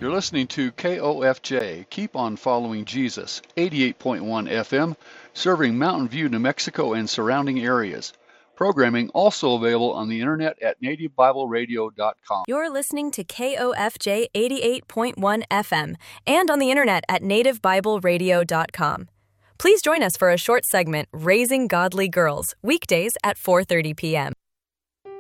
You're listening to KOFJ, Keep on Following Jesus, 88.1 FM, serving Mountain View, New Mexico and surrounding areas. Programming also available on the internet at nativebibleradio.com. You're listening to KOFJ 88.1 FM and on the internet at nativebibleradio.com. Please join us for a short segment, Raising Godly Girls, weekdays at 4:30 p.m.